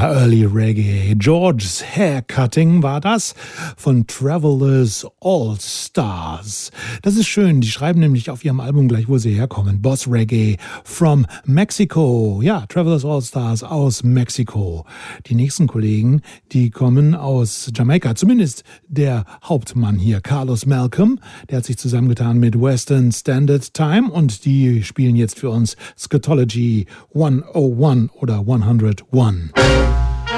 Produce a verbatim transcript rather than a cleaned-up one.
Ja, Early Reggae. George's Haircutting war das von Travelers All Stars. Das ist schön. Die schreiben nämlich auf ihrem Album gleich, wo sie herkommen. Boss Reggae from Mexico. Ja, Travelers All Stars aus Mexiko. Die nächsten Kollegen, die kommen aus Jamaika. Zumindest der Hauptmann hier, Carlos Malcolm. Der hat sich zusammengetan mit Western Standard Time und die spielen jetzt für uns Scatology hundertundeins oder hundertundeins.